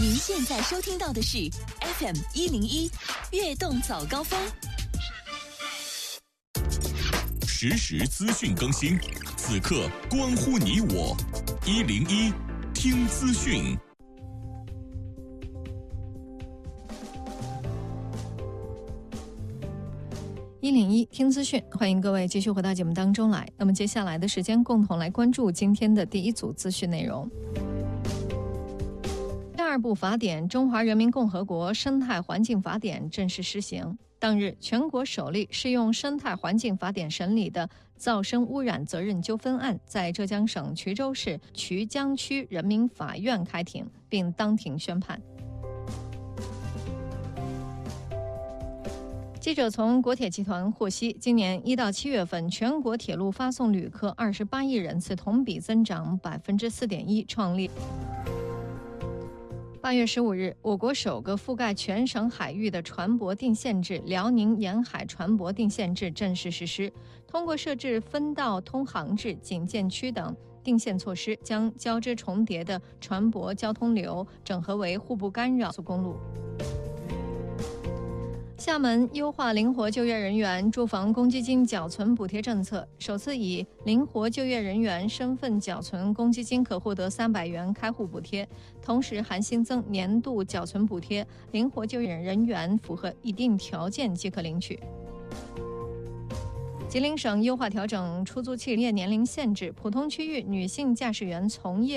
您现在收听到的是 FM 101悦动早高峰， 实时资讯更新，此刻关乎你我。101听资讯。 101听资讯，欢迎各位继续回到节目当中来。那么接下来的时间，共同来关注今天的第一组资讯内容。第二部法典《中华人民共和国生态环境法典》正式施行。当日，全国首例适用生态环境法典审理的噪声污染责任纠纷案，在浙江省衢州市衢江区人民法院开庭，并当庭宣判。记者从国铁集团获悉，今年1到7月份，全国铁路发送旅客28亿人次，同比增长4.1%，创历。8月15日，我国首个覆盖全省海域的船舶定限制辽宁沿海船舶定限制正式实施。通过设置分道通航制、警戒区等定限措施，将交织重叠的船舶交通流整合为互不干扰速公路。厦门优化灵活就业人员住房公积金缴存补贴政策，首次以灵活就业人员身份缴存公积金可获得300元开户补贴，同时还新增年度缴存补贴，灵活就业人员符合一定条件即可领取。吉林省优化调整出租企业年龄限制，普通区域女性驾驶员从业